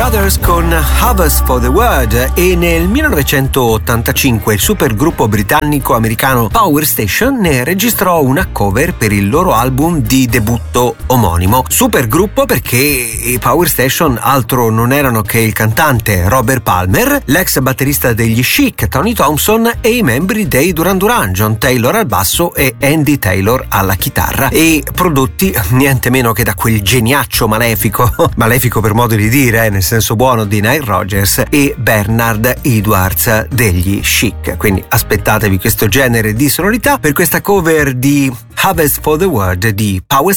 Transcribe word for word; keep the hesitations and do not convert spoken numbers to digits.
Brothers con Harvest for the World, e nel millenovecentottantacinque il supergruppo britannico-americano Power Station ne registrò una cover per il loro album di debutto omonimo. Supergruppo perché i Power Station altro non erano che il cantante Robert Palmer, l'ex batterista degli Chic Tony Thompson e i membri dei Duran Duran, John Taylor al basso e Andy Taylor alla chitarra, e prodotti niente meno che da quel geniaccio malefico malefico per modo di dire, nel senso buono, di Nile Rodgers e Bernard Edwards degli Chic. Quindi aspettatevi questo genere di sonorità per questa cover di Harvest for the World di Power